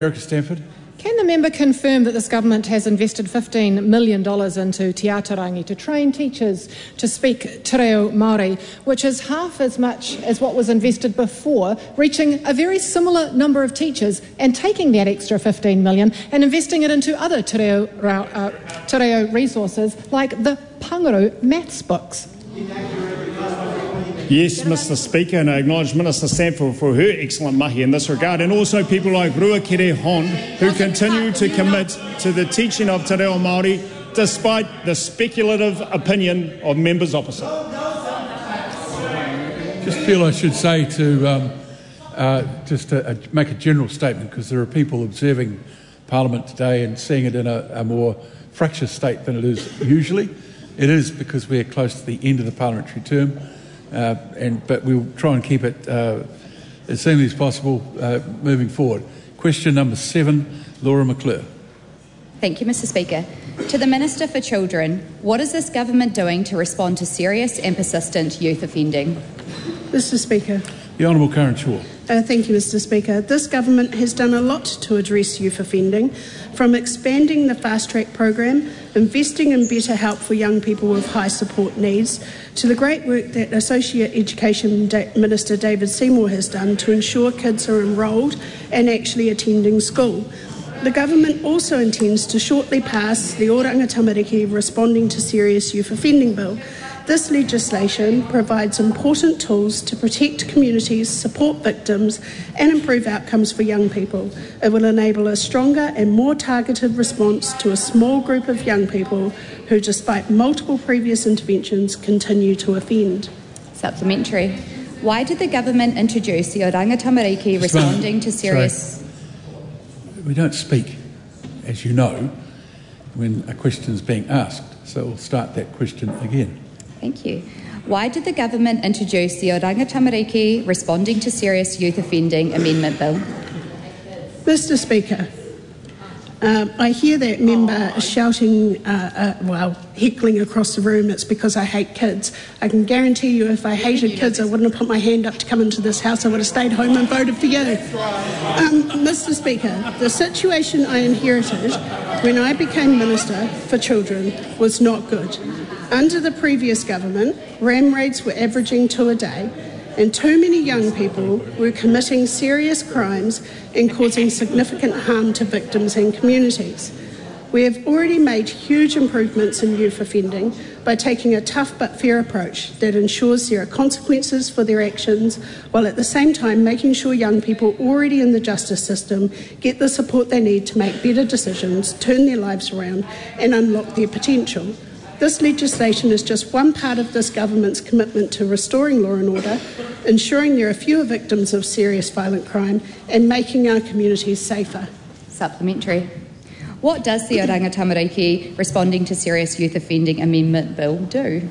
Erica Stanford. Can the member confirm that this government has invested $15 million into Te Ātarangi to train teachers to speak te reo Māori, which is half as much as what was invested before, reaching a very similar number of teachers and taking that extra $15 million and investing it into other te reo resources like the Pangaru maths books? Yes, Mr Speaker, and I acknowledge Minister Stanford for her excellent mahi in this regard, and also people like Ruakere Hon, who continue to commit to the teaching of te reo Māori despite the speculative opinion of members opposite. Just feel I should say to make a general statement, because there are people observing Parliament today and seeing it in a more fractious state than it is usually. It is because we're close to the end of the parliamentary term. But we'll try and keep it as seamless as possible moving forward. Question number 7, Laura McClure. Thank you, Mr Speaker. To the Minister for Children, what is this government doing to respond to serious and persistent youth offending? Mr Speaker. The Honourable Karen Shaw. Thank you, Mr Speaker. This government has done a lot to address youth offending, from expanding the Fast Track program, investing in better help for young people with high support needs, to the great work that Associate Education Minister David Seymour has done to ensure kids are enrolled and actually attending school. The government also intends to shortly pass the Oranga Tamariki Responding to Serious Youth Offending Bill. This legislation provides important tools to protect communities, support victims and improve outcomes for young people. It will enable a stronger and more targeted response to a small group of young people who, despite multiple previous interventions, continue to offend. Supplementary. Why did the government introduce the Oranga Tamariki Responding to Serious... We don't speak, as you know, when a question is being asked, so we'll start that question again. Thank you. Why did the government introduce the Oranga Tamariki Responding to Serious Youth Offending Amendment Bill? Mr Speaker, I hear that member shouting, heckling across the room, it's because I hate kids. I can guarantee you if I hated kids, I wouldn't have put my hand up to come into this House. I would have stayed home and voted for you. Mr Speaker, the situation I inherited when I became Minister for Children was not good. Under the previous government, ram raids were averaging 2 a day, and too many young people were committing serious crimes and causing significant harm to victims and communities. We have already made huge improvements in youth offending by taking a tough but fair approach that ensures there are consequences for their actions, while at the same time making sure young people already in the justice system get the support they need to make better decisions, turn their lives around and unlock their potential. This legislation is just one part of this government's commitment to restoring law and order, ensuring there are fewer victims of serious violent crime and making our communities safer. Supplementary. What does the Oranga Tamariki Responding to Serious Youth Offending Amendment Bill do?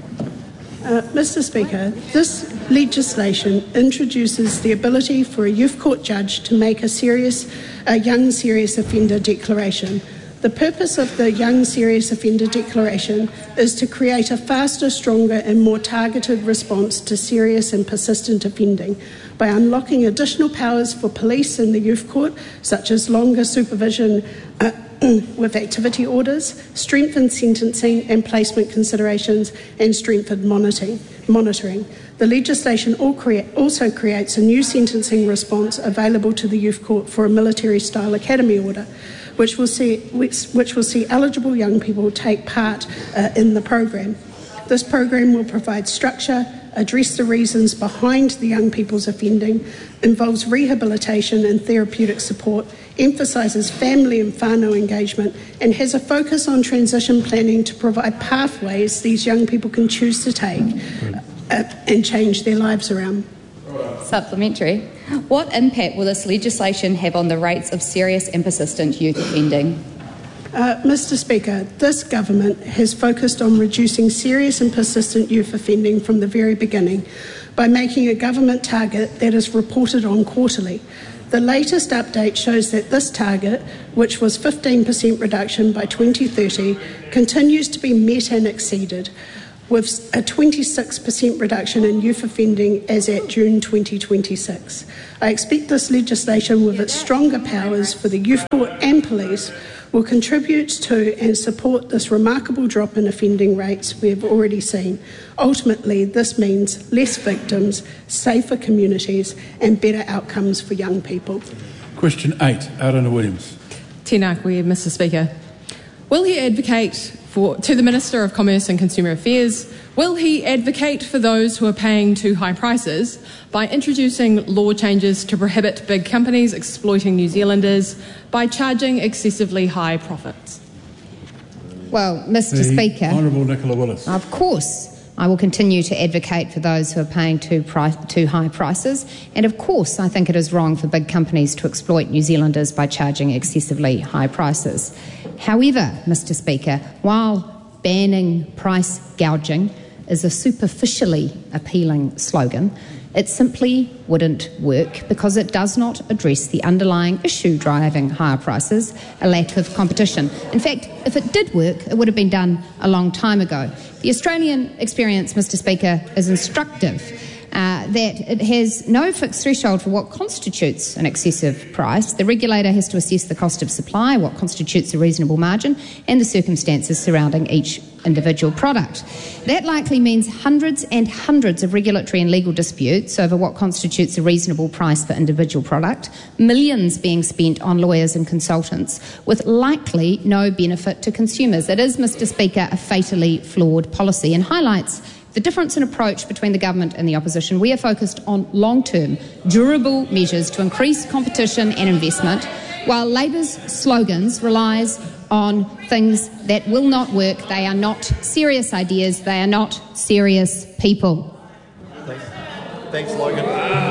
Mr Speaker, this legislation introduces the ability for a youth court judge to make a young serious offender declaration. The purpose of the Young Serious Offender Declaration is to create a faster, stronger and more targeted response to serious and persistent offending by unlocking additional powers for police in the youth court, such as longer supervision with activity orders, strengthened sentencing and placement considerations and strengthened monitoring. The legislation also creates a new sentencing response available to the youth court for a military-style academy order, which will see eligible young people take part in the program. This program will provide structure, address the reasons behind the young people's offending, involves rehabilitation and therapeutic support, emphasises family and whānau engagement, and has a focus on transition planning to provide pathways these young people can choose to take and change their lives around. Supplementary. What impact will this legislation have on the rates of serious and persistent youth offending? Mr Speaker, this government has focused on reducing serious and persistent youth offending from the very beginning by making a government target that is reported on quarterly. The latest update shows that this target, which was 15% reduction by 2030, continues to be met and exceeded. with a 26% reduction in youth offending as at June 2026. I expect this legislation, with its stronger powers for the Youth Court and police, will contribute to and support this remarkable drop in offending rates we have already seen. Ultimately, this means less victims, safer communities and better outcomes for young people. Question 8, Arana Williams. Tēnā koe, Mr Speaker. Will he advocate to the Minister of Commerce and Consumer Affairs, will he advocate for those who are paying too high prices by introducing law changes to prohibit big companies exploiting New Zealanders by charging excessively high profits? Well, Mr Speaker, Honourable Nicola Willis. Of course, I will continue to advocate for those who are paying too high prices, and of course I think it is wrong for big companies to exploit New Zealanders by charging excessively high prices. However, Mr Speaker, while banning price gouging is a superficially appealing slogan, it simply wouldn't work because it does not address the underlying issue driving higher prices, a lack of competition. In fact, if it did work, it would have been done a long time ago. The Australian experience, Mr Speaker, is instructive. That it has no fixed threshold for what constitutes an excessive price. The regulator has to assess the cost of supply, what constitutes a reasonable margin, and the circumstances surrounding each individual product. That likely means hundreds and hundreds of regulatory and legal disputes over what constitutes a reasonable price for individual product, millions being spent on lawyers and consultants, with likely no benefit to consumers. It is, Mr Speaker, a fatally flawed policy and highlights the difference in approach between the government and the opposition. We are focused on long-term, durable measures to increase competition and investment, while Labor's slogans relies on things that will not work. They are not serious ideas. They are not serious people. Thanks, Logan.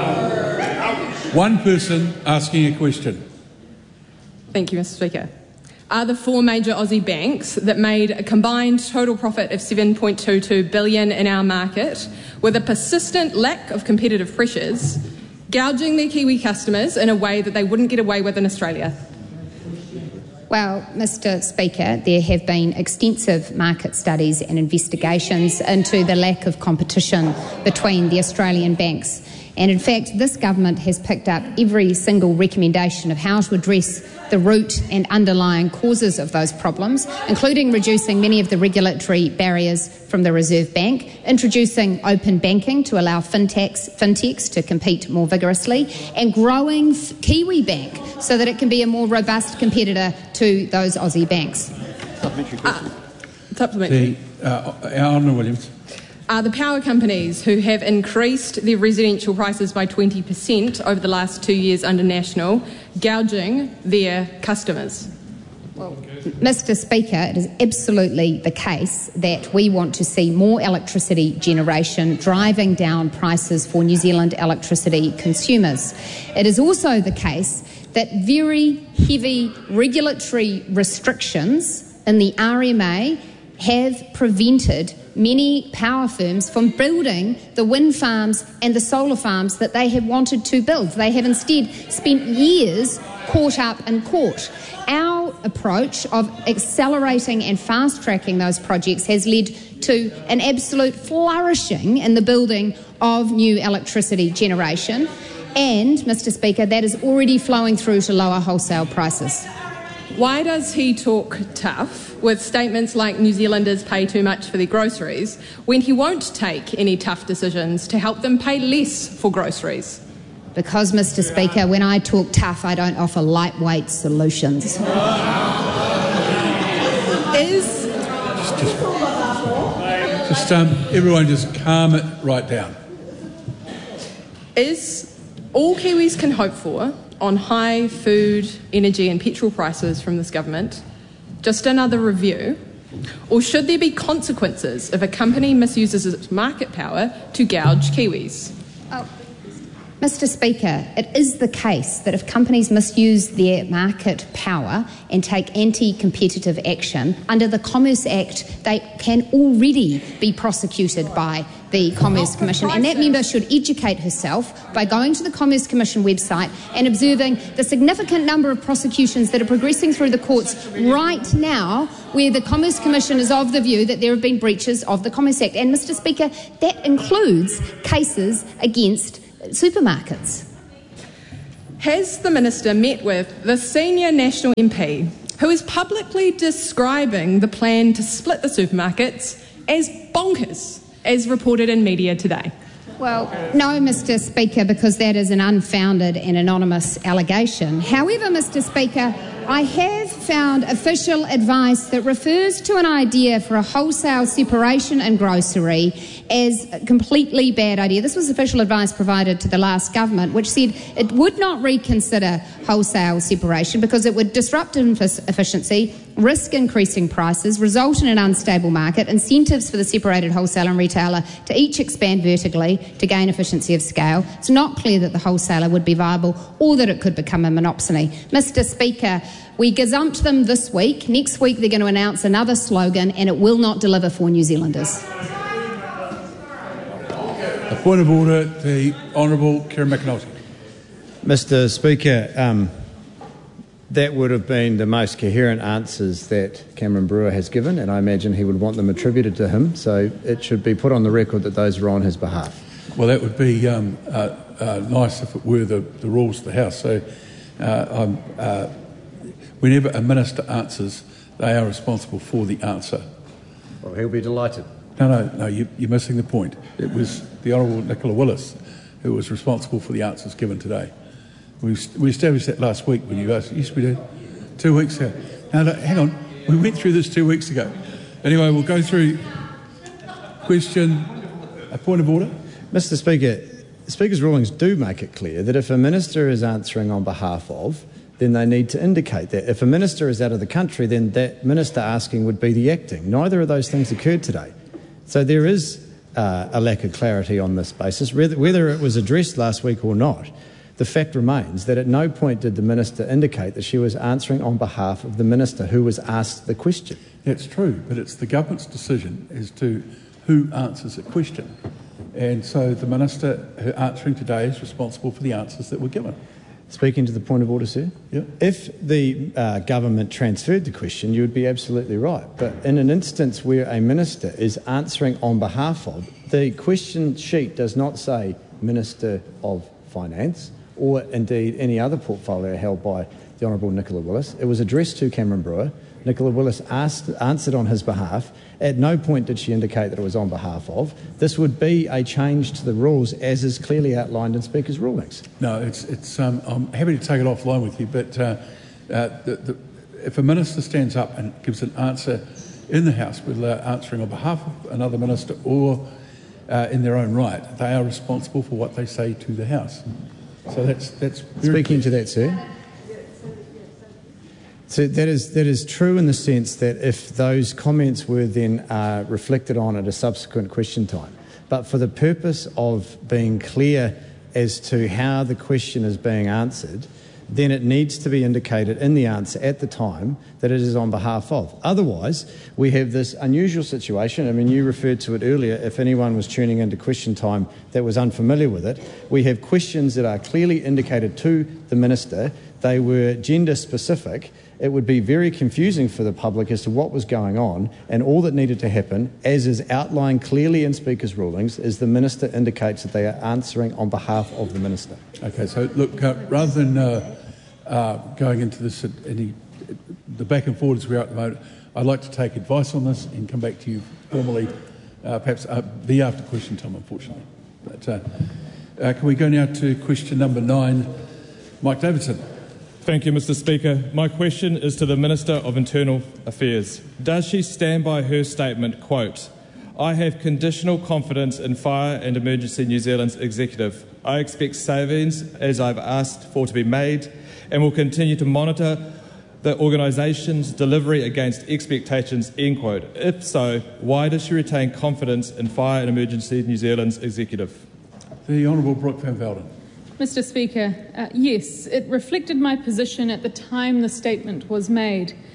One person asking a question. Thank you, Mr Speaker. Are the 4 major Aussie banks that made a combined total profit of $7.22 billion in our market, with a persistent lack of competitive pressures, gouging their Kiwi customers in a way that they wouldn't get away with in Australia? Well, Mr Speaker, there have been extensive market studies and investigations into the lack of competition between the Australian banks. And in fact, this government has picked up every single recommendation of how to address the root and underlying causes of those problems, including reducing many of the regulatory barriers from the Reserve Bank, introducing open banking to allow fintechs to compete more vigorously, and growing Kiwi Bank so that it can be a more robust competitor to those Aussie banks. Supplementary. Arnold Williams. Are the power companies who have increased their residential prices by 20% over the last 2 years under National gouging their customers? Well, Mr Speaker, it is absolutely the case that we want to see more electricity generation driving down prices for New Zealand electricity consumers. It is also the case that very heavy regulatory restrictions in the RMA have prevented many power firms from building the wind farms and the solar farms that they have wanted to build. They have instead spent years caught up in court. Our approach of accelerating and fast-tracking those projects has led to an absolute flourishing in the building of new electricity generation. And, Mr Speaker, that is already flowing through to lower wholesale prices. Why does he talk tough with statements like New Zealanders pay too much for their groceries when he won't take any tough decisions to help them pay less for groceries? Because, Mr Speaker, when I talk tough, I don't offer lightweight solutions. Everyone just calm it right down. Is all Kiwis can hope for on high food, energy and petrol prices from this government just another review? Or should there be consequences if a company misuses its market power to gouge Kiwis? Mr Speaker, it is the case that if companies misuse their market power and take anti-competitive action, under the Commerce Act, they can already be prosecuted by the Commerce Commission, and that member should educate herself by going to the Commerce Commission website and observing the significant number of prosecutions that are progressing through the courts right now, where the Commerce Commission is of the view that there have been breaches of the Commerce Act. And, Mr Speaker, that includes cases against supermarkets. Has the Minister met with the senior National MP who is publicly describing the plan to split the supermarkets as bonkers, as reported in media today? Well, no, Mr Speaker, because that is an unfounded and anonymous allegation. However, Mr Speaker, I have found official advice that refers to an idea for a wholesale separation in grocery as a completely bad idea. This was official advice provided to the last government, which said it would not reconsider wholesale separation because it would disrupt efficiency, risk increasing prices, result in an unstable market, incentives for the separated wholesaler and retailer to each expand vertically to gain efficiency of scale. It's not clear that the wholesaler would be viable or that it could become a monopoly. Mr Speaker, we gazumped them this week. Next week they're going to announce another slogan and it will not deliver for New Zealanders. A point of order, the Honourable Kieran McAnulty. Mr Speaker, that would have been the most coherent answers that Cameron Brewer has given, and I imagine he would want them attributed to him, so it should be put on the record that those were on his behalf. Well, that would be nice if it were the rules of the House. So whenever a minister answers, they are responsible for the answer. Well, he'll be delighted. No, you're missing the point. It was the Honourable Nicola Willis who was responsible for the answers given today. We established that last week when you asked. Yes, we did. 2 weeks ago. Now, look, hang on. We went through this 2 weeks ago. Anyway, we'll go through question. A point of order. Mr Speaker, the Speaker's rulings do make it clear that if a minister is answering on behalf of, then they need to indicate that. If a minister is out of the country, then that minister asking would be the acting. Neither of those things occurred today. So there is a lack of clarity on this basis. Whether it was addressed last week or not, the fact remains that at no point did the minister indicate that she was answering on behalf of the minister who was asked the question. That's true, but it's the government's decision as to who answers a question. And so the minister answering today is responsible for the answers that were given. Speaking to the point of order, sir. Yeah. If the government transferred the question, you would be absolutely right. But in an instance where a minister is answering on behalf of, the question sheet does not say Minister of Finance or indeed any other portfolio held by the Honourable Nicola Willis. It was addressed to Cameron Brewer. Nicola Willis answered on his behalf. At no point did she indicate that it was on behalf of. This would be a change to the rules as is clearly outlined in Speaker's rulings. No, it's. I'm happy to take it offline with you, but if a minister stands up and gives an answer in the House, whether they're answering on behalf of another minister or in their own right, they are responsible for what they say to the House. So that's very Speaking to that, sir. So that is true in the sense that if those comments were then reflected on at a subsequent question time, but for the purpose of being clear as to how the question is being answered, then it needs to be indicated in the answer at the time that it is on behalf of. Otherwise, we have this unusual situation. I mean, you referred to it earlier. If anyone was tuning into question time that was unfamiliar with it, we have questions that are clearly indicated to the minister. They were gender specific. It would be very confusing for the public as to what was going on, and all that needed to happen, as is outlined clearly in Speaker's rulings, is the minister indicates that they are answering on behalf of the minister. Okay, so look, rather than going into this, the back and forward as we are at the moment, I'd like to take advice on this and come back to you formally, perhaps be after question time, unfortunately. But can we go now to question number 9, Mike Davidson. Thank you, Mr Speaker. My question is to the Minister of Internal Affairs. Does she stand by her statement, quote, "I have conditional confidence in Fire and Emergency New Zealand's executive. I expect savings, as I've asked for, to be made, and will continue to monitor the organisation's delivery against expectations," end quote. If so, why does she retain confidence in Fire and Emergency New Zealand's executive? The Honourable Brooke van Velden. Mr Speaker, yes, it reflected my position at the time the statement was made.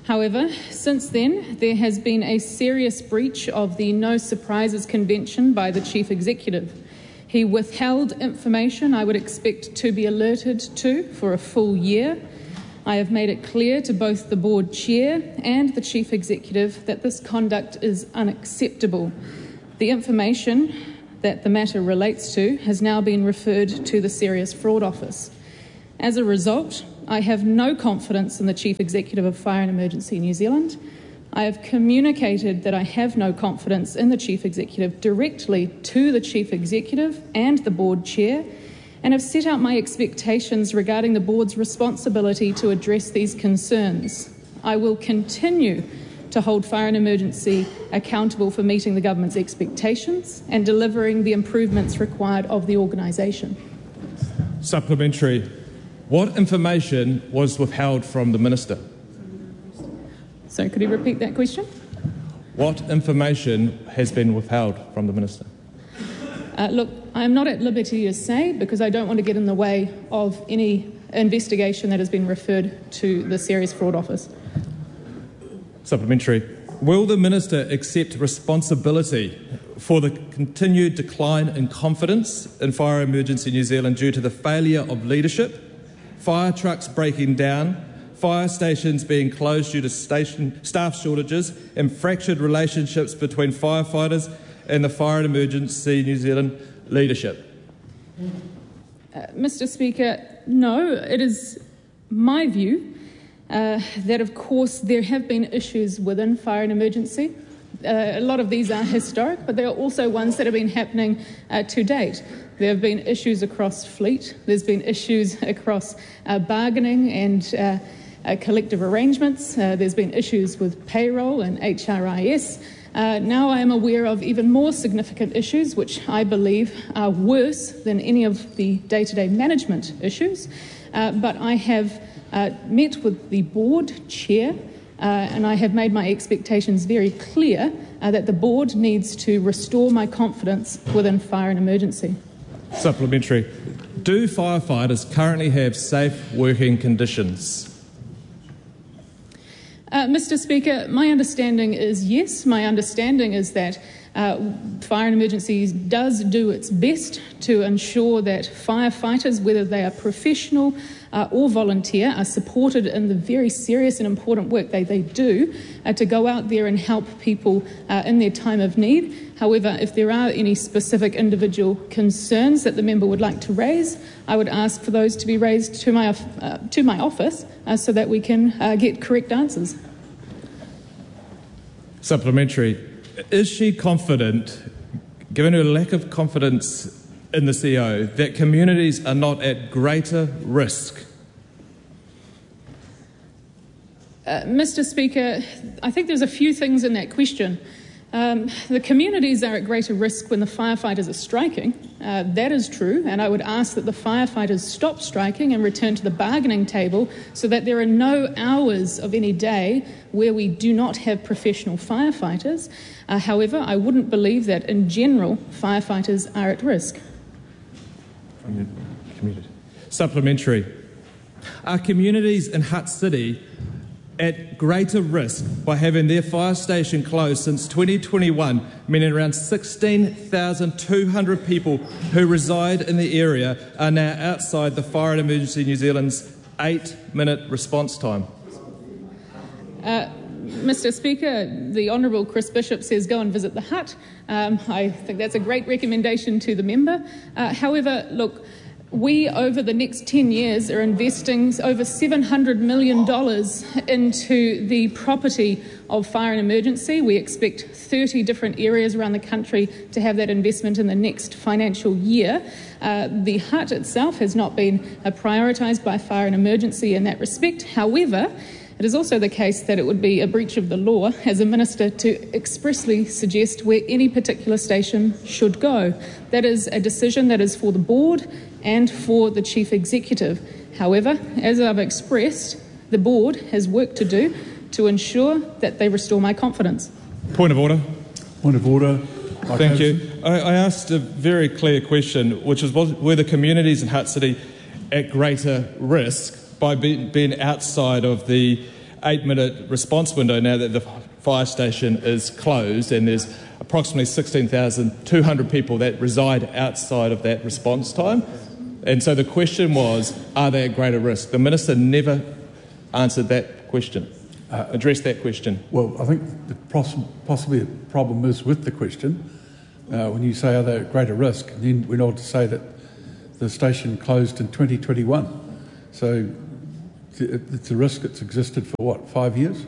However, since then, there has been a serious breach of the No Surprises Convention by the Chief Executive. He withheld information I would expect to be alerted to for a full year. I have made it clear to both the board chair and the Chief Executive that this conduct is unacceptable. The information that the matter relates to has now been referred to the Serious Fraud Office. As a result, I have no confidence in the Chief Executive of Fire and Emergency New Zealand. I have communicated that I have no confidence in the Chief Executive directly to the Chief Executive and the board chair, and have set out my expectations regarding the board's responsibility to address these concerns. I will continue to hold Fire and Emergency accountable for meeting the government's expectations and delivering the improvements required of the organisation. Supplementary. What information was withheld from the Minister? So could you repeat that question? What information has been withheld from the Minister? Look, I am not at liberty to say because I don't want to get in the way of any investigation that has been referred to the Serious Fraud Office. Supplementary. Will the Minister accept responsibility for the continued decline in confidence in Fire and Emergency New Zealand due to the failure of leadership, fire trucks breaking down, fire stations being closed due to staff shortages, and fractured relationships between firefighters and the Fire and Emergency New Zealand leadership? Mr. Speaker, no, it is my view that, of course, there have been issues within Fire and Emergency. A lot of these are historic, but there are also ones that have been happening to date. There have been issues across fleet. There's been issues across bargaining and collective arrangements. There's been issues with payroll and HRIS. Now I am aware of even more significant issues, which I believe are worse than any of the day-to-day management issues. But I have met with the board chair and I have made my expectations very clear that the board needs to restore my confidence within Fire and Emergency. Supplementary. Do firefighters currently have safe working conditions? Mr. Speaker, my understanding is yes. My understanding is that Fire and Emergency does do its best to ensure that firefighters, whether they are professional or volunteer, are supported in the very serious and important work they do to go out there and help people in their time of need. However, if there are any specific individual concerns that the member would like to raise, I would ask for those to be raised to my office so that we can get correct answers. Supplementary. Is she confident, given her lack of confidence in the CEO, that communities are not at greater risk? Mr. Speaker, I think there's a few things in that question. The communities are at greater risk when the firefighters are striking. That is true, and I would ask that the firefighters stop striking and return to the bargaining table so that there are no hours of any day where we do not have professional firefighters. However, I wouldn't believe that in general firefighters are at risk. Supplementary. Are communities in Hutt City at greater risk by having their fire station closed since 2021, meaning around 16,200 people who reside in the area are now outside the Fire and Emergency New Zealand's 8-minute response time? Mr. Speaker, the Honourable Chris Bishop says go and visit the hut. I think that's a great recommendation to the member. However, look, we, over the next 10 years, are investing over $700 million into the property of Fire and Emergency. We expect 30 different areas around the country to have that investment in the next financial year. The hut itself has not been prioritised by Fire and Emergency in that respect. However, it is also the case that it would be a breach of the law as a minister to expressly suggest where any particular station should go. That is a decision that is for the board and for the Chief Executive. However, as I've expressed, the board has work to do to ensure that they restore my confidence. Point of order. Point of order. Thank you. I asked a very clear question, which was were the communities in Hutt City at greater risk by being outside of the 8-minute response window now that the fire station is closed, and there's approximately 16,200 people that reside outside of that response time. And so the question was, are they at greater risk? The Minister never answered that question, addressed that question. Well, I think possibly the problem is with the question. When you say are they at greater risk, then we're not to say that the station closed in 2021. So it's a risk that's existed for what, 5 years?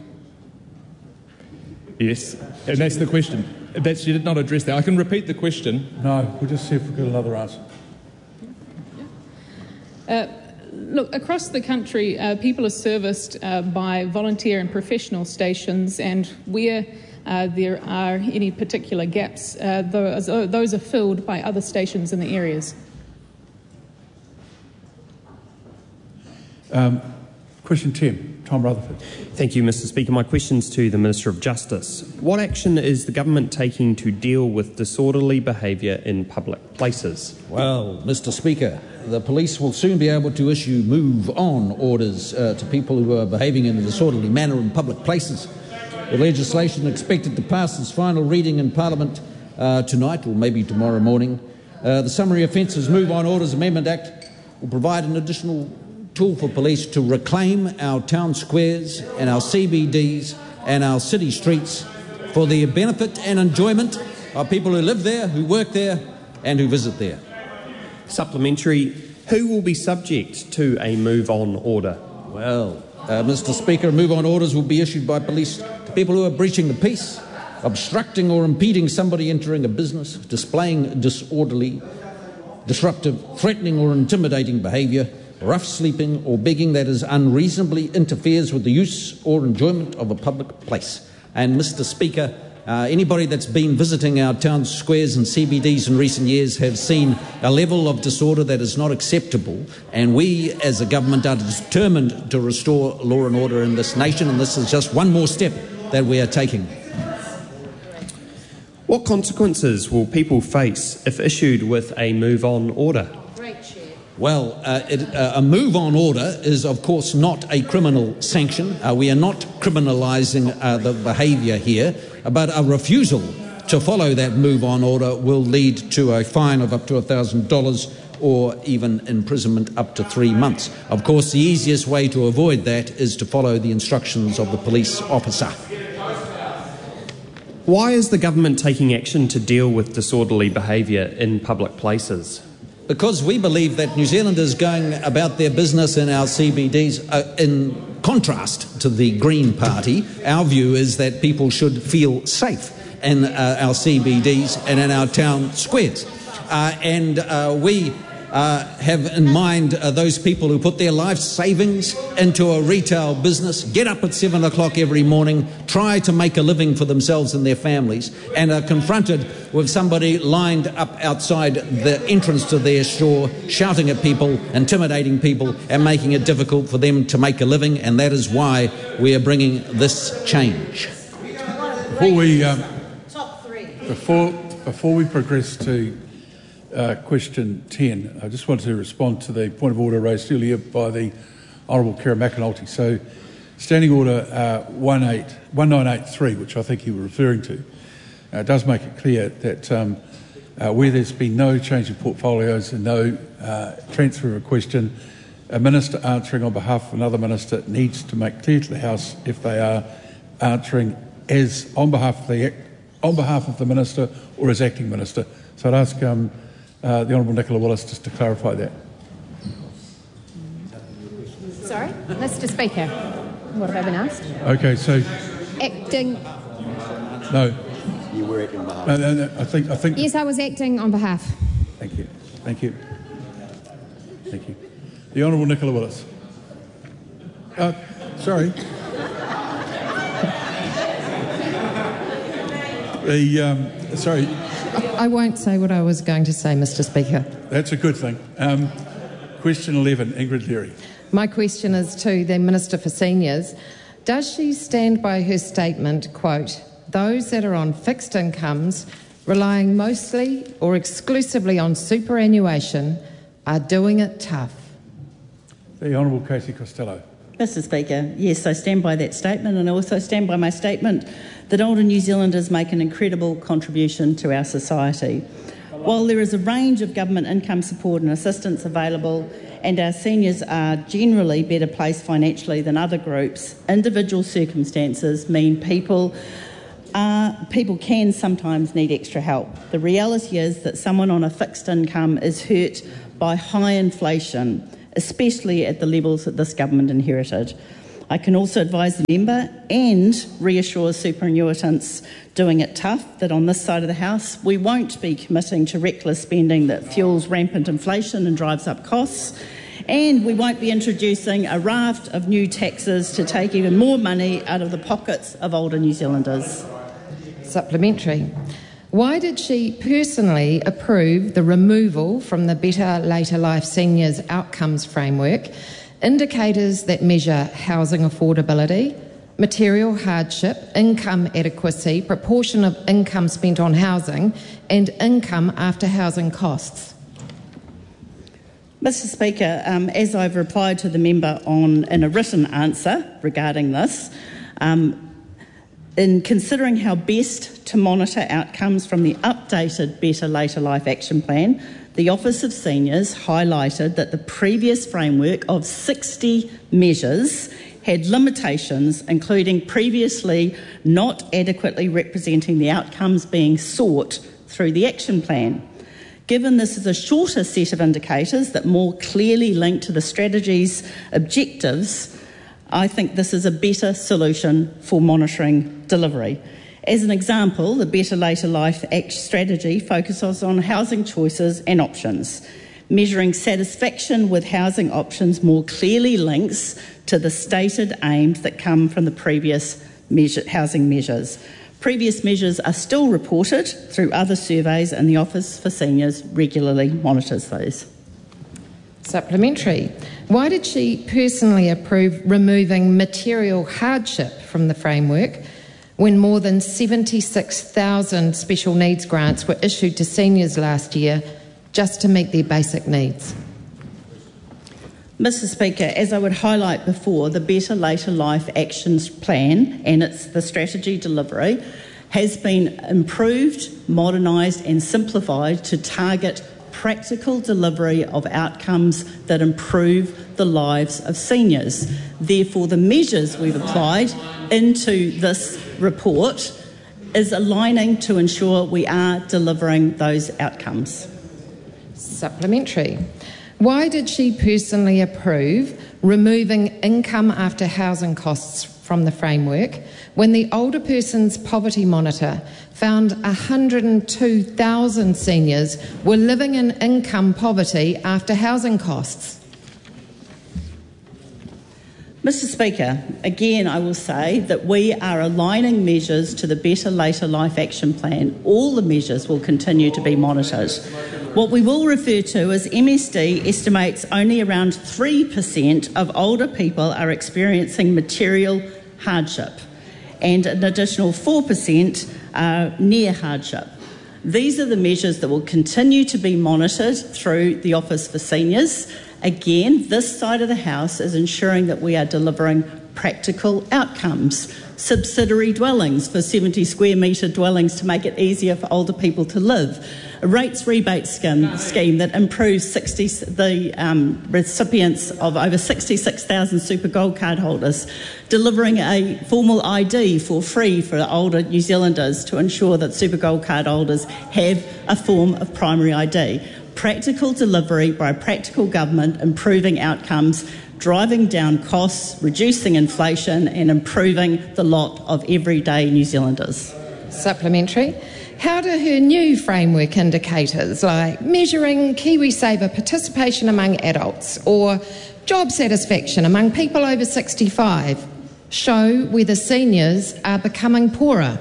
Yes, and that's the question. You did not address that. I can repeat the question. No, we'll just see if we've got another answer. Look, across the country, people are serviced by volunteer and professional stations, and where there are any particular gaps, those are filled by other stations in the areas. Question 10, Tom Rutherford. Thank you, Mr. Speaker. My question's to the Minister of Justice. What action is the government taking to deal with disorderly behaviour in public places? Well, Mr. Speaker, the police will soon be able to issue move-on orders to people who are behaving in a disorderly manner in public places. The legislation expected to pass its final reading in Parliament tonight or maybe tomorrow morning. The Summary Offences Move-on Orders Amendment Act will provide an additional tool for police to reclaim our town squares and our CBDs and our city streets for the benefit and enjoyment of people who live there, who work there and who visit there. Supplementary, who will be subject to a move-on order? Well, Mr. Speaker, move-on orders will be issued by police to people who are breaching the peace, obstructing or impeding somebody entering a business, displaying disorderly, disruptive, threatening or intimidating behaviour, rough sleeping or begging that is unreasonably interferes with the use or enjoyment of a public place. And, Mr. Speaker, anybody that's been visiting our town squares and CBDs in recent years have seen a level of disorder that is not acceptable, and we as a government are determined to restore law and order in this nation, and this is just one more step that we are taking. What consequences will people face if issued with a move-on order? Well, a move-on order is, of course, not a criminal sanction. We are not criminalising the behaviour here, but a refusal to follow that move-on order will lead to a fine of up to $1,000 or even imprisonment up to 3 months. Of course, the easiest way to avoid that is to follow the instructions of the police officer. Why is the government taking action to deal with disorderly behaviour in public places? Because we believe that New Zealanders going about their business in our CBDs, in contrast to the Green Party, our view is that people should feel safe in our CBDs and in our town squares. We have in mind those people who put their life savings into a retail business, get up at 7 o'clock every morning, try to make a living for themselves and their families, and are confronted with somebody lined up outside the entrance to their store, shouting at people, intimidating people, and making it difficult for them to make a living, and that is why we are bringing this change. Before we progress to question 10, I just wanted to respond to the point of order raised earlier by the Honourable Kira McAnulty. So, Standing Order 1983, which I think you were referring to, does make it clear that where there's been no change in portfolios and no transfer of a question, a minister answering on behalf of another minister needs to make clear to the House if they are answering as on behalf of the minister or as acting minister. So I'd ask the Honourable Nicola Willis just to clarify that. Sorry, Mr. Speaker, what have I been asked? Okay, so acting. No. You were acting on behalf. No, I think. Yes, I was acting on behalf. Thank you. Thank you. Thank you. The Honourable Nicola Willis. Sorry. Sorry. I won't say what I was going to say, Mr. Speaker. That's a good thing. Question 11, Ingrid Leary. My question is to the Minister for Seniors. Does she stand by her statement, quote, those that are on fixed incomes, relying mostly or exclusively on superannuation, are doing it tough? The Honourable Casey Costello. Mr Speaker, yes, I stand by that statement, and I also stand by my statement that older New Zealanders make an incredible contribution to our society. While there is a range of government income support and assistance available, and our seniors are generally better placed financially than other groups, individual circumstances mean people can sometimes need extra help. The reality is that someone on a fixed income is hurt by high inflation, especially at the levels that this government inherited. I can also advise the member and reassure superannuitants doing it tough that on this side of the House we won't be committing to reckless spending that fuels rampant inflation and drives up costs, and we won't be introducing a raft of new taxes to take even more money out of the pockets of older New Zealanders. Supplementary. Why did she personally approve the removal from the Better Later Life Seniors Outcomes Framework indicators that measure housing affordability, material hardship, income adequacy, proportion of income spent on housing, and income after housing costs? Mr Speaker, as I've replied to the member in a written answer regarding this, in considering how best to monitor outcomes from the updated Better Later Life Action Plan, the Office of Seniors highlighted that the previous framework of 60 measures had limitations, including previously not adequately representing the outcomes being sought through the action plan. Given this is a shorter set of indicators that more clearly link to the strategy's objectives, I think this is a better solution for monitoring delivery. As an example, the Better Later Life Act strategy focuses on housing choices and options. Measuring satisfaction with housing options more clearly links to the stated aims that come from the previous housing measures. Previous measures are still reported through other surveys, and the Office for Seniors regularly monitors those. Supplementary. Why did she personally approve removing material hardship from the framework when more than 76,000 special needs grants were issued to seniors last year just to meet their basic needs? Mr Speaker, as I would highlight before, the Better Later Life Actions Plan and the strategy delivery has been improved, modernised and simplified to target practical delivery of outcomes that improve the lives of seniors. Therefore, the measures we've applied into this report is aligning to ensure we are delivering those outcomes. Supplementary. Why did she personally approve removing income after housing costs from the framework when the Older Persons Poverty Monitor found 102,000 seniors were living in income poverty after housing costs? Mr Speaker, again I will say that we are aligning measures to the Better Later Life Action Plan. All the measures will continue to be monitored. What we will refer to as MSD estimates only around 3% of older people are experiencing material hardship, and an additional 4% are near hardship. These are the measures that will continue to be monitored through the Office for Seniors. Again, this side of the House is ensuring that we are delivering practical outcomes. Subsidiary dwellings for 70 square metre dwellings to make it easier for older people to live. A rates rebate scheme that improves the recipients of over 66,000 Super Gold Card holders, delivering a formal ID for free for older New Zealanders to ensure that Super Gold Card holders have a form of primary ID. Practical delivery by a practical government, improving outcomes, driving down costs, reducing inflation and improving the lot of everyday New Zealanders. Supplementary. How do her new framework indicators like measuring KiwiSaver participation among adults or job satisfaction among people over 65 show whether seniors are becoming poorer?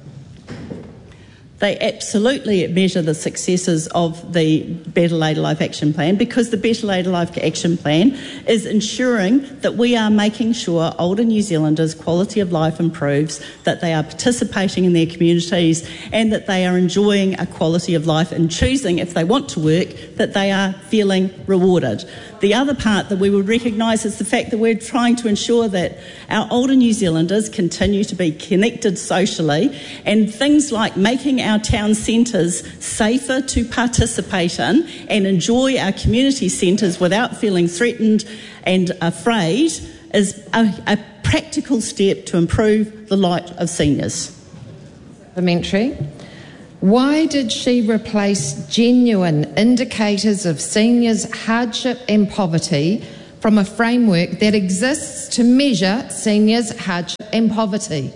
They absolutely measure the successes of the Better Later Life Action Plan, because the Better Later Life Action Plan is ensuring that we are making sure older New Zealanders' quality of life improves, that they are participating in their communities and that they are enjoying a quality of life and choosing, if they want to work, that they are feeling rewarded. the other part that we would recognise is the fact that we're trying to ensure that our older New Zealanders continue to be connected socially, and things like making our town centres safer to participate in and enjoy our community centres without feeling threatened and afraid is a practical step to improve the life of seniors. Supplementary. Why did she replace genuine indicators of seniors' hardship and poverty from a framework that exists to measure seniors' hardship and poverty?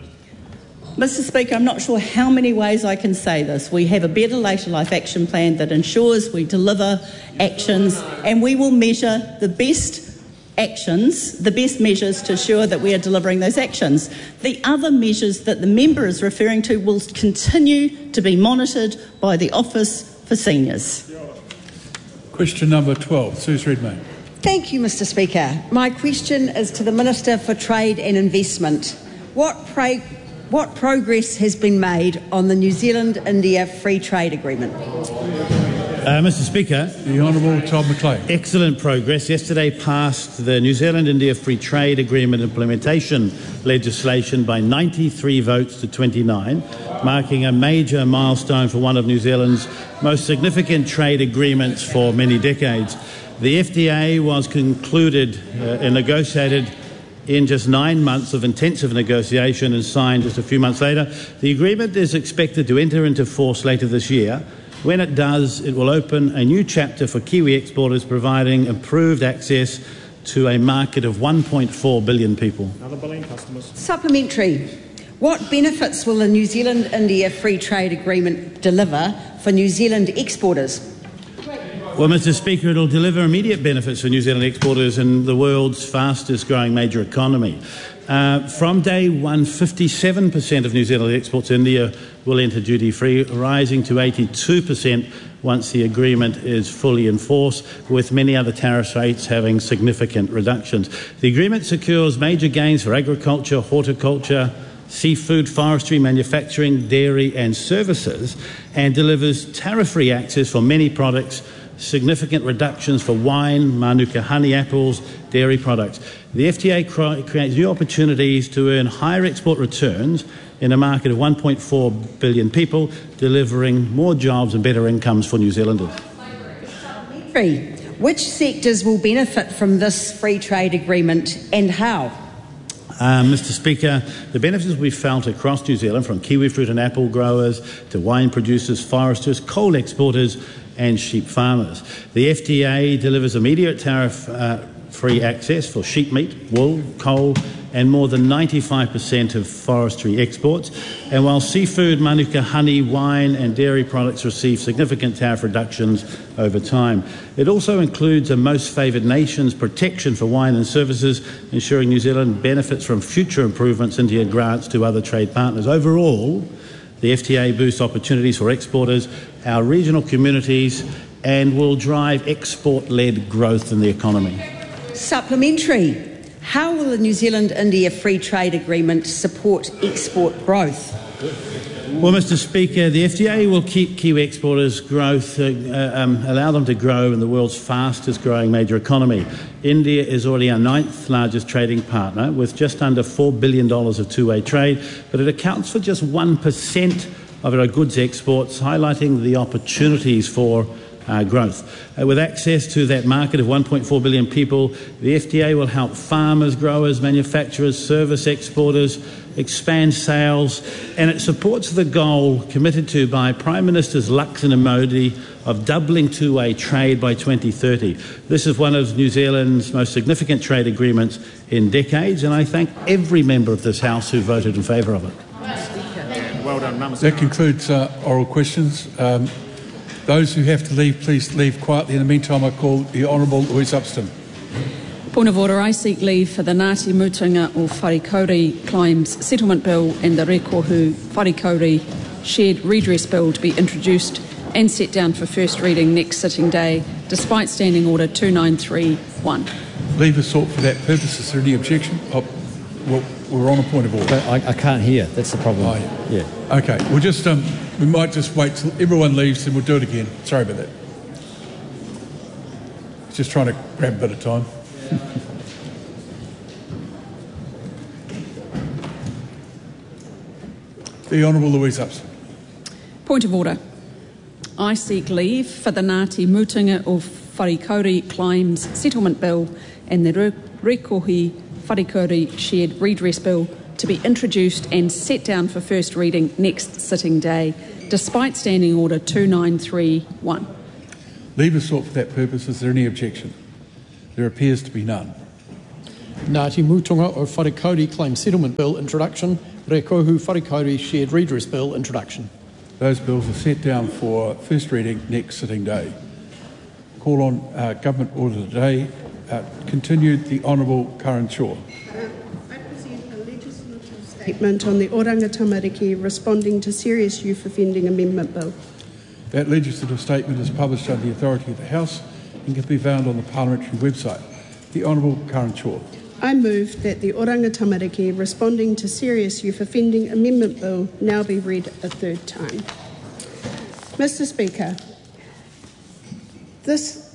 Mr. Speaker, I'm not sure how many ways I can say this. We have a Better Later Life action plan that ensures we deliver actions, and we will measure the best actions, the best measures to ensure that we are delivering those actions. The other measures that the member is referring to will continue to be monitored by the Office for Seniors. Question number 12, Suze Redmayne. Thank you, Mr. Speaker. My question is to the Minister for Trade and Investment. What progress has been made on the New Zealand-India Free Trade Agreement? Mr. Speaker. The Honourable Todd McLean. Excellent progress. Yesterday passed the New Zealand-India Free Trade Agreement implementation legislation by 93 votes to 29, marking a major milestone for one of New Zealand's most significant trade agreements for many decades. The FTA was concluded and negotiated in just 9 months of intensive negotiation and signed just a few months later. The agreement is expected to enter into force later this year. When it does, it will open a new chapter for Kiwi exporters, providing improved access to a market of 1.4 billion people. Another billion customers. Supplementary. What benefits will the New Zealand-India Free Trade Agreement deliver for New Zealand exporters? Well, Mr. Speaker, it will deliver immediate benefits for New Zealand exporters in the world's fastest growing major economy. From day one, 57% of New Zealand exports to India will enter duty-free, rising to 82% once the agreement is fully in force, with many other tariff rates having significant reductions. The agreement secures major gains for agriculture, horticulture, seafood, forestry, manufacturing, dairy and services, and delivers tariff-free access for many products, significant reductions for wine, Manuka honey apples, dairy products. The FTA creates new opportunities to earn higher export returns in a market of 1.4 billion people, delivering more jobs and better incomes for New Zealanders. Which sectors will benefit from this free trade agreement and how? Mr. Speaker, the benefits will be felt across New Zealand, from kiwi fruit and apple growers to wine producers, foresters, coal exporters and sheep farmers. The FTA delivers immediate tariff-free access for sheep meat, wool, coal and more than 95% of forestry exports. And while seafood, Manuka honey, wine and dairy products receive significant tariff reductions over time. It also includes a most favoured nations protection for wine and services, ensuring New Zealand benefits from future improvements into grants to other trade partners. Overall, the FTA boosts opportunities for exporters, our regional communities, and will drive export-led growth in the economy. Supplementary. How will the New Zealand-India Free Trade Agreement support export growth? Well, Mr. Speaker, the FTA will keep Kiwi exporters' growth, allow them to grow in the world's fastest growing major economy. India is already our 9th largest trading partner, with just under $4 billion of two-way trade, but it accounts for just 1% of our goods exports, highlighting the opportunities for growth. With access to that market of 1.4 billion people, the FTA will help farmers, growers, manufacturers, service exporters expand sales, and it supports the goal committed to by Prime Ministers Luxon and Modi of doubling two-way trade by 2030. This is one of New Zealand's most significant trade agreements in decades, and I thank every member of this House who voted in favour of it. Well done, that concludes oral questions. Those who have to leave, please leave quietly. In the meantime, I call the Honourable Louise Upston. Point of order. I seek leave for the Ngāti Mutunga o Wharikauri Claims Settlement Bill and the Rekohu Wharikauri Shared Redress Bill to be introduced and set down for first reading next sitting day, despite Standing Order 2931. Leave is sought for that purpose. Is there any objection? Well, we're on a point of order. I can't hear. That's the problem. Oh, yeah. Okay. We'll just we might just wait till everyone leaves and we'll do it again. Sorry about that. Just trying to grab a bit of time. The Honourable Louise Upson. Point of order. I seek leave for the Ngāti Mutunga o Wharikauri Claims Settlement Bill and the Rekohi Wharikauri Shared Redress Bill to be introduced and set down for first reading next sitting day, despite Standing Order 2931. Leave is sought for that purpose. Is there any objection? There appears to be none. Ngāti Mutunga o Wharikauri Claims Settlement Bill introduction. Rekohu Wharikauri Shared Redress Bill introduction. Those bills are set down for first reading next sitting day. Call on Government Order today. Continued, the Honourable Karen Shaw. I present a legislative statement on the Oranga Tamariki responding to Serious Youth Offending Amendment Bill. That legislative statement is published under the authority of the House and can be found on the parliamentary website. The Honourable Karen Shaw. I move that the Oranga Tamariki responding to Serious Youth Offending Amendment Bill now be read a third time. Mr. Speaker, this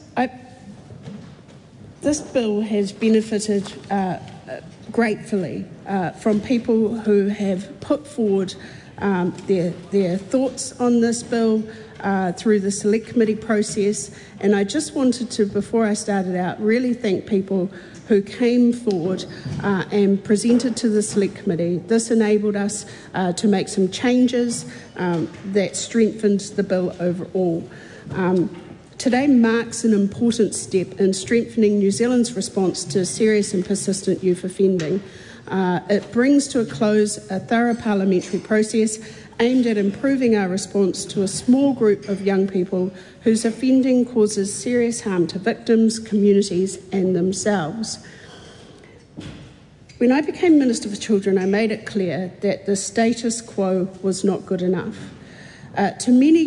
bill has benefited gratefully from people who have put forward their thoughts on this bill through the select committee process, and I just wanted to, before I started out, really thank people who came forward and presented to the select committee. This enabled us to make some changes that strengthened the bill overall. Today marks an important step in strengthening New Zealand's response to serious and persistent youth offending. It brings to a close a thorough parliamentary process aimed at improving our response to a small group of young people whose offending causes serious harm to victims, communities and themselves. When I became Minister for Children, I made it clear that the status quo was not good enough. Too many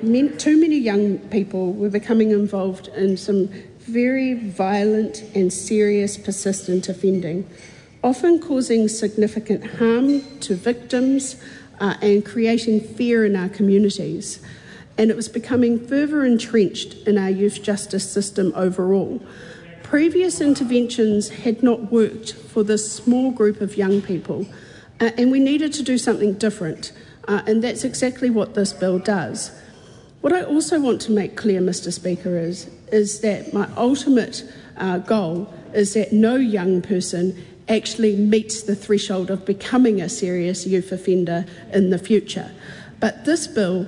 young people were becoming involved in some very violent and serious persistent offending, often causing significant harm to victims and creating fear in our communities. And it was becoming further entrenched in our youth justice system overall. Previous interventions had not worked for this small group of young people, and we needed to do something different, and that's exactly what this bill does. What I also want to make clear, Mr. Speaker, is that my ultimate goal is that no young person actually meets the threshold of becoming a serious youth offender in the future. But this bill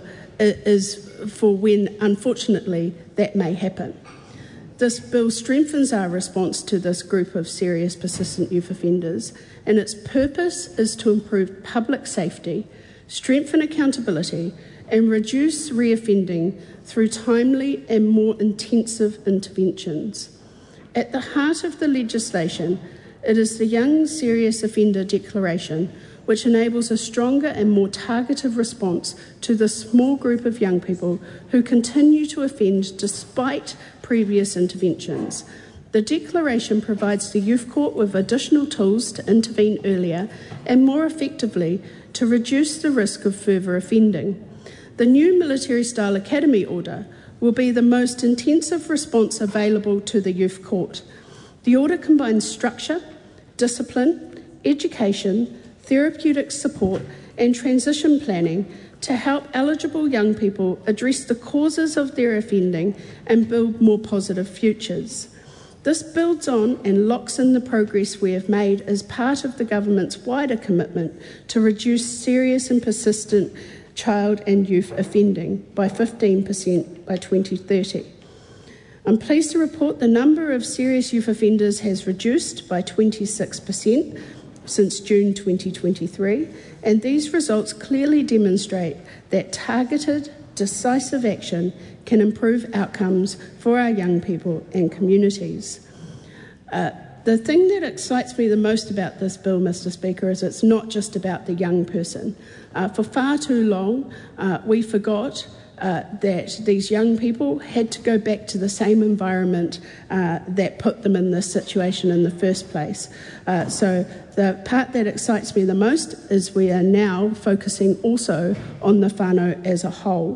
is for when, unfortunately, that may happen. This bill strengthens our response to this group of serious persistent youth offenders, and its purpose is to improve public safety, strengthen accountability, and reduce reoffending through timely and more intensive interventions. At the heart of the legislation, it is the Young Serious Offender Declaration, which enables a stronger and more targeted response to the small group of young people who continue to offend despite previous interventions. The declaration provides the Youth Court with additional tools to intervene earlier and more effectively to reduce the risk of further offending. The new military-style academy order will be the most intensive response available to the Youth Court. The order combines structure, discipline, education, therapeutic support and transition planning to help eligible young people address the causes of their offending and build more positive futures. This builds on and locks in the progress we have made as part of the government's wider commitment to reduce serious and persistent child and youth offending by 15% by 2030. I'm pleased to report the number of serious youth offenders has reduced by 26% since June 2023, and these results clearly demonstrate that targeted, decisive action can improve outcomes for our young people and communities. The thing that excites me the most about this bill, Mr. Speaker, is it's not just about the young person. For far too long, we forgot that these young people had to go back to the same environment that put them in this situation in the first place. So the part that excites me the most is we are now focusing also on the whānau as a whole.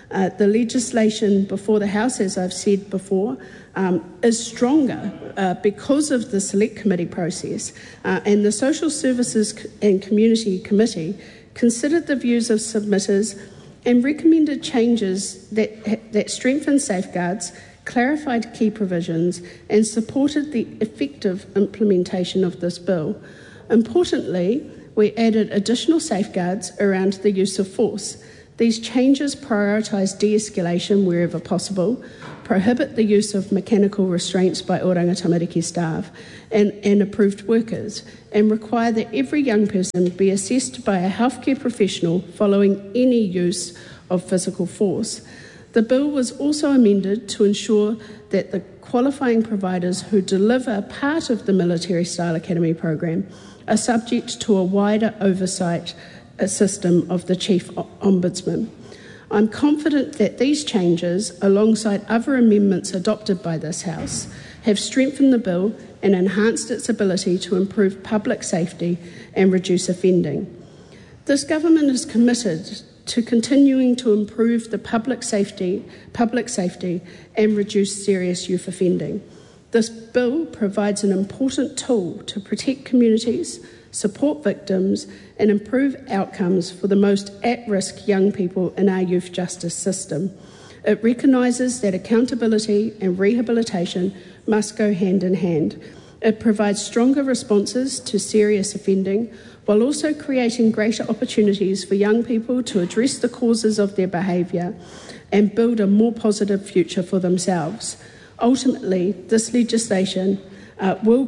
The legislation before the House, as I've said before, is stronger because of the Select Committee process, and the Social Services and Community Committee considered the views of submitters and recommended changes that strengthened safeguards, clarified key provisions and supported the effective implementation of this bill. Importantly, we added additional safeguards around the use of force. These changes prioritise de-escalation wherever possible, prohibit the use of mechanical restraints by Oranga Tamariki staff and approved workers, and require that every young person be assessed by a healthcare professional following any use of physical force. The bill was also amended to ensure that the qualifying providers who deliver part of the Military Style Academy program are subject to a wider oversight system of the Chief Ombudsman. I'm confident that these changes, alongside other amendments adopted by this House, have strengthened the bill and enhanced its ability to improve public safety and reduce offending. This government is committed to continuing to improve the public safety and reduce serious youth offending. This bill provides an important tool to protect communities, support victims and improve outcomes for the most at-risk young people in our youth justice system. It recognises that accountability and rehabilitation must go hand in hand. It provides stronger responses to serious offending while also creating greater opportunities for young people to address the causes of their behaviour and build a more positive future for themselves. Ultimately, this legislation will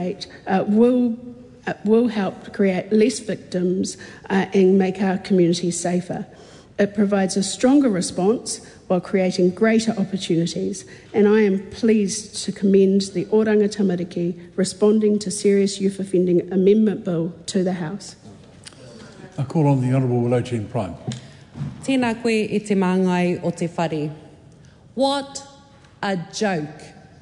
help create less victims and make our communities safer. It provides a stronger response while creating greater opportunities, and I am pleased to commend the Oranga Tamariki Responding to Serious Youth Offending Amendment Bill to the House. I call on the Honourable Lo Ching Prime. Tēnā koe e te māngai o te whare. What a joke.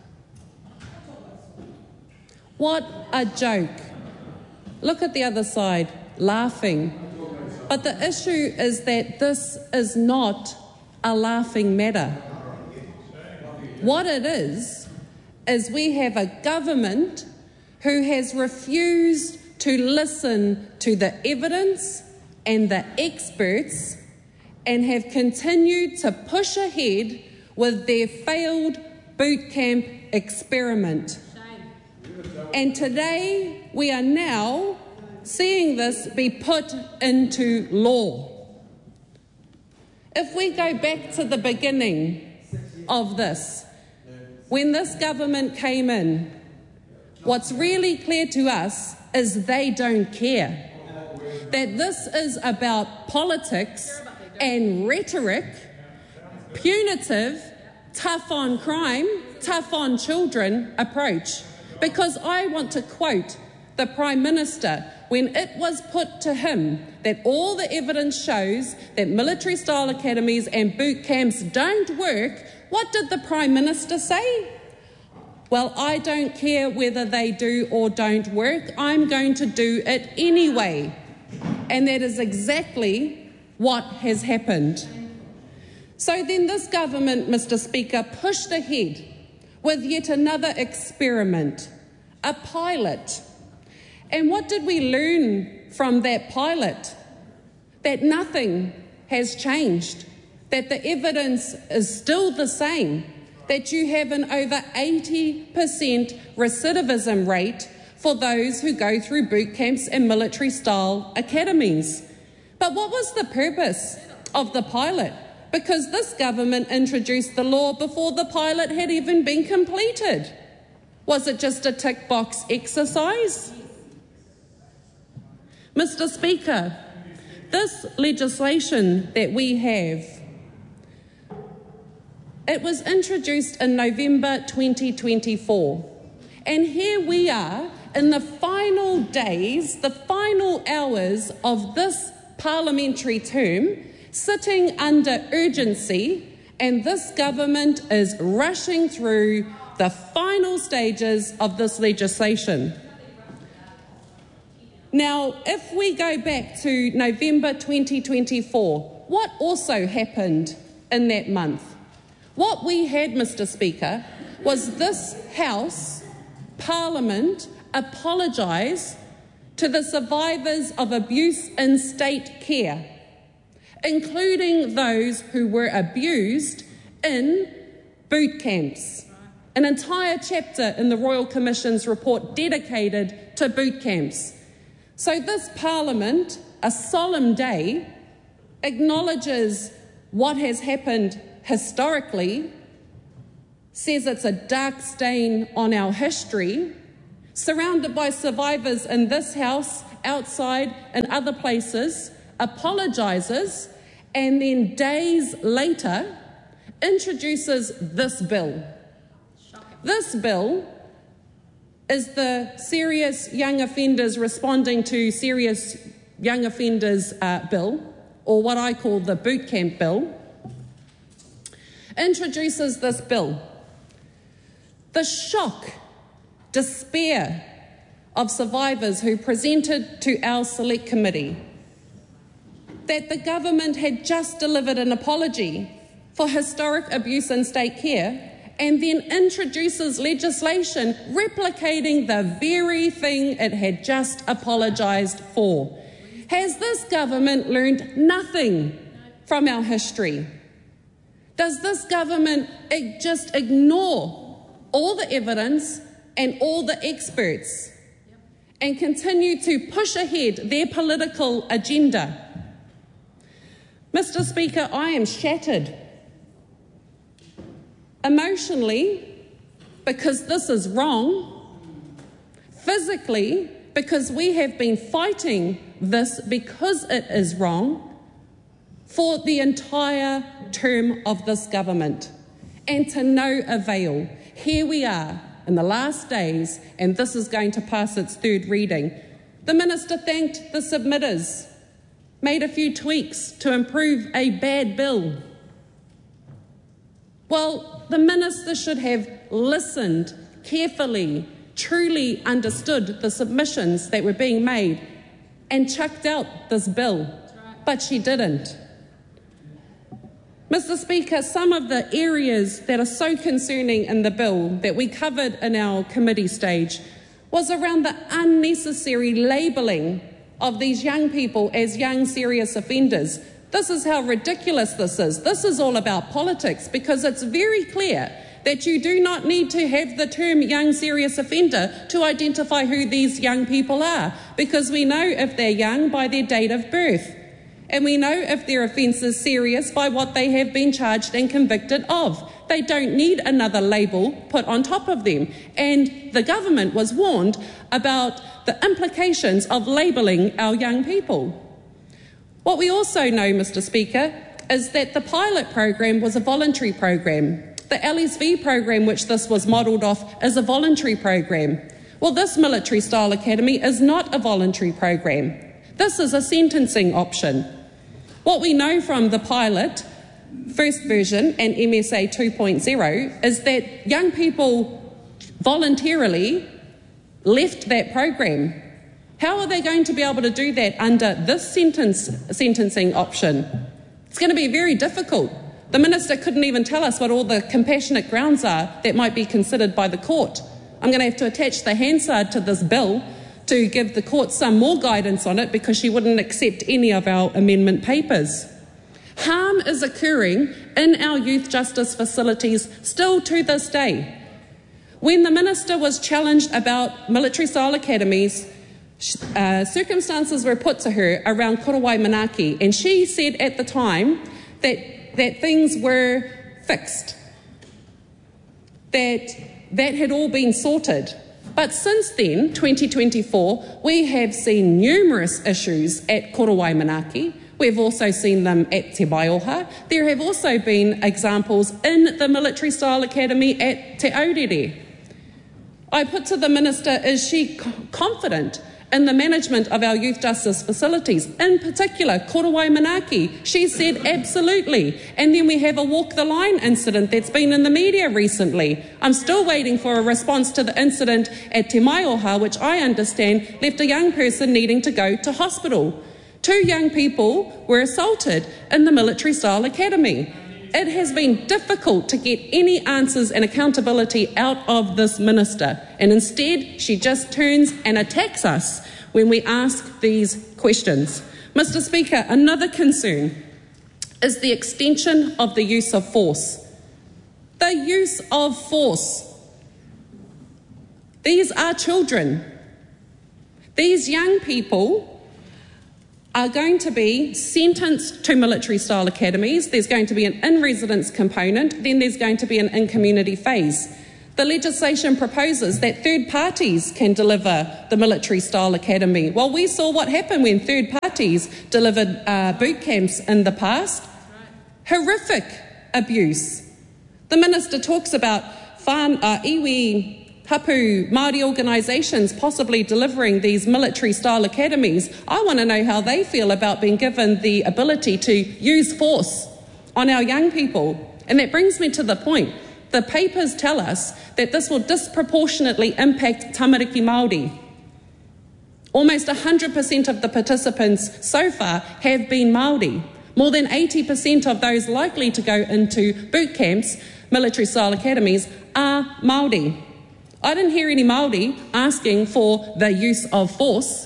What a joke. Look at the other side, laughing. But the issue is that this is not a laughing matter. What it is we have a government who has refused to listen to the evidence and the experts and have continued to push ahead with their failed boot camp experiment. And today we are now seeing this be put into law. If we go back to the beginning of this, when this government came in, what's really clear to us is they don't care. That this is about politics and rhetoric, punitive, tough on crime, tough on children approach. Because I want to quote the Prime Minister when it was put to him that all the evidence shows that military-style academies and boot camps don't work, what did the Prime Minister say? Well, I don't care whether they do or don't work, I'm going to do it anyway. And that is exactly what has happened. So then this government, Mr. Speaker, pushed ahead with yet another experiment, a pilot. And what did we learn from that pilot? That nothing has changed, that the evidence is still the same, that you have an over 80% recidivism rate for those who go through boot camps and military-style academies. But what was the purpose of the pilot? Because this government introduced the law before the pilot had even been completed. Was it just a tick box exercise? Mr. Speaker, this legislation that we have, it was introduced in November 2024. And here we are in the final days, the final hours of this parliamentary term, sitting under urgency, and this government is rushing through the final stages of this legislation. Now, if we go back to November 2024, what also happened in that month. What we had, Mr. Speaker, was this House, Parliament, apologise to the survivors of abuse in state care, including those who were abused in boot camps. An entire chapter in the Royal Commission's report dedicated to boot camps. So this Parliament, a solemn day, acknowledges what has happened historically, says it's a dark stain on our history, surrounded by survivors in this House, outside and other places, apologises, and then days later introduces this bill. This bill is the Serious Young Offenders Responding to Serious Young Offenders Bill, or what I call the Boot Camp Bill, introduces this bill. The shock, despair of survivors who presented to our select committee that the government had just delivered an apology for historic abuse in state care and then introduces legislation replicating the very thing it had just apologised for. Has this government learned nothing from our history? Does this government just ignore all the evidence and all the experts and continue to push ahead their political agenda? Mr. Speaker, I am shattered emotionally because this is wrong, physically because we have been fighting this because it is wrong for the entire term of this government, and to no avail. Here we are in the last days, and this is going to pass its third reading. The Minister thanked the submitters, made a few tweaks to improve a bad bill. Well, the Minister should have listened carefully, truly understood the submissions that were being made, and chucked out this bill, but she didn't. Mr. Speaker, some of the areas that are so concerning in the bill that we covered in our committee stage was around the unnecessary labelling of these young people as young serious offenders. This is how ridiculous this is. This is all about politics, because it's very clear that you do not need to have the term young serious offender to identify who these young people are, because we know if they're young by their date of birth. And we know if their offence is serious by what they have been charged and convicted of. They don't need another label put on top of them. And the government was warned about the implications of labelling our young people. What we also know, Mr. Speaker, is that the pilot program was a voluntary program. The LSV program, which this was modelled off, is a voluntary program. Well, this military-style academy is not a voluntary program. This is a sentencing option. What we know from the pilot, first version, and MSA 2.0 is that young people voluntarily left that program. How are they going to be able to do that under this sentencing option? It's going to be very difficult. The Minister couldn't even tell us what all the compassionate grounds are that might be considered by the court. I'm going to have to attach the Hansard to this bill to give the court some more guidance on it, because she wouldn't accept any of our amendment papers. Harm is occurring in our youth justice facilities still to this day. When the Minister was challenged about military-style academies, circumstances were put to her around Korowai Manaki, and she said at the time that things were fixed, that had all been sorted. But since then, 2024, we have seen numerous issues at Korowai Manaki. We've also seen them at Te Waioha. There have also been examples in the military-style academy at Te Aurere. I put to the Minister, is she confident in the management of our youth justice facilities, in particular Korowai Manaki? She said absolutely. And then we have a walk the line incident that's been in the media recently. I'm still waiting for a response to the incident at Te Waioha, which I understand left a young person needing to go to hospital. 2 young people were assaulted in the military style academy. it has been difficult to get any answers and accountability out of this minister, and instead she just turns and attacks us when we ask these questions. Mr. Speaker, another concern is the extension of the use of force. The use of force. These are children. These young people are going to be sentenced to military-style academies. There's going to be an in-residence component, then there's going to be an in-community phase. The legislation proposes that third parties can deliver the military-style academy. Well, we saw what happened when third parties delivered boot camps in the past. Horrific abuse. The minister talks about iwi hapu Māori organisations possibly delivering these military-style academies. I want to know how they feel about being given the ability to use force on our young people. And that brings me to the point. The papers tell us that this will disproportionately impact tamariki Māori. Almost 100% of the participants so far have been Māori. More than 80% of those likely to go into boot camps, military-style academies, are Māori. I didn't hear any Māori asking for the use of force.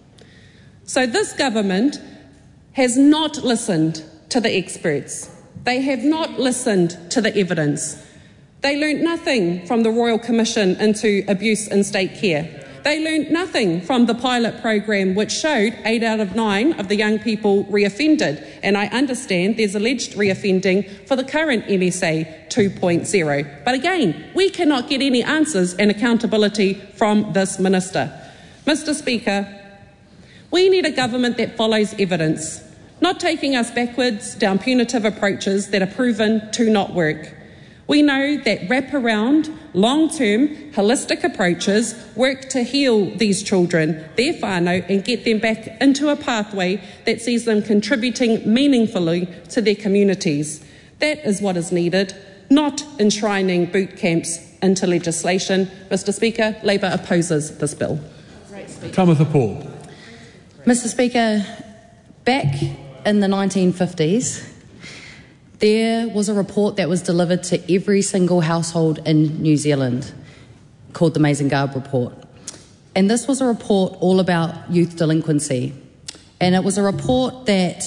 So this government has not listened to the experts. They have not listened to the evidence. They learnt nothing from the Royal Commission into Abuse in State Care. They learnt nothing from the pilot program, which showed 8 out of 9 of the young people reoffended. And I understand there's alleged reoffending for the current MSA 2.0. But again, we cannot get any answers and accountability from this minister. Mr. Speaker, we need a government that follows evidence, not taking us backwards down punitive approaches that are proven to not work. We know that wraparound, long-term, holistic approaches work to heal these children, their whānau, and get them back into a pathway that sees them contributing meaningfully to their communities. That is what is needed, not enshrining boot camps into legislation. Mr. Speaker, Labour opposes this bill. Tamitha Paul. Mr. Speaker, back in the 1950s, there was a report that was delivered to every single household in New Zealand called the Mazengarb Report. And this was a report all about youth delinquency. And it was a report that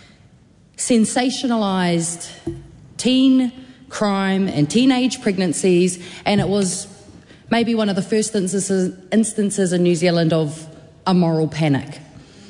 sensationalised teen crime and teenage pregnancies, and it was maybe one of the first instances in New Zealand of a moral panic.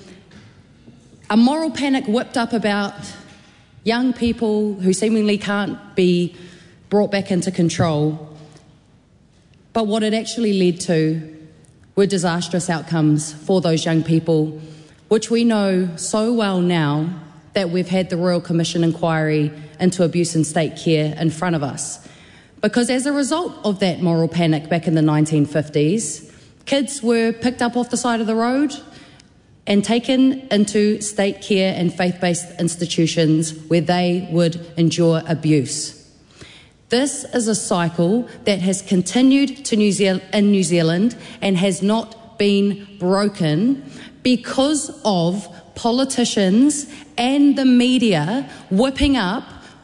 A moral panic whipped up about young people who seemingly can't be brought back into control. But what it actually led to were disastrous outcomes for those young people, which we know so well now that we've had the Royal Commission inquiry into abuse in state care in front of us. Because as a result of that moral panic back in the 1950s, kids were picked up off the side of the road and taken into state care and faith-based institutions where they would endure abuse. This is a cycle that has continued in New Zealand and has not been broken because of politicians and the media whipping up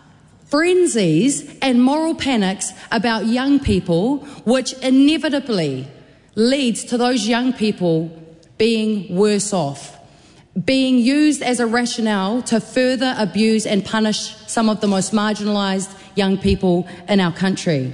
frenzies and moral panics about young people, which inevitably leads to those young people being worse off, being used as a rationale to further abuse and punish some of the most marginalised young people in our country.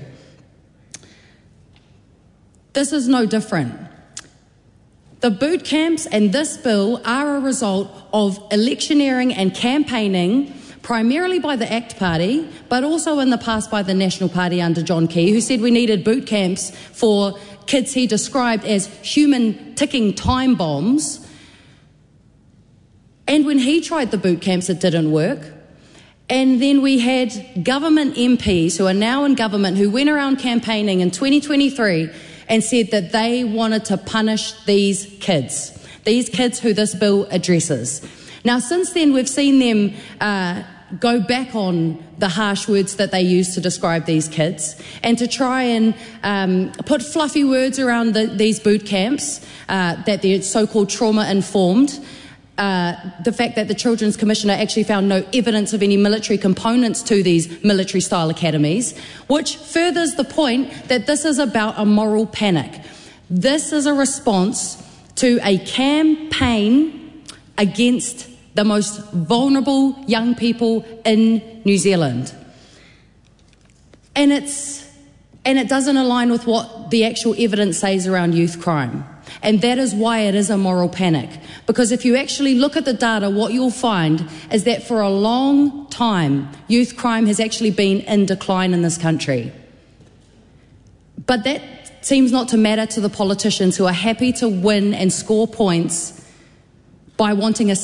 This is no different. The boot camps and this bill are a result of electioneering and campaigning, primarily by the ACT Party, but also in the past by the National Party under John Key, who said we needed boot camps for kids he described as human ticking time bombs. And when he tried the boot camps, it didn't work. And then we had government MPs who are now in government who went around campaigning in 2023 and said that they wanted to punish these kids who this bill addresses. Now, since then, we've seen them go back on the harsh words that they use to describe these kids and to try and put fluffy words around these boot camps, that they're so-called trauma-informed. the fact that the Children's Commissioner actually found no evidence of any military components to these military-style academies, which furthers the point that this is about a moral panic. This is a response to a campaign against the most vulnerable young people in New Zealand. And it doesn't align with what the actual evidence says around youth crime. And that is why it is a moral panic. Because if you actually look at the data, what you'll find is that for a long time, youth crime has actually been in decline in this country. But that seems not to matter to the politicians who are happy to win and score points by wanting a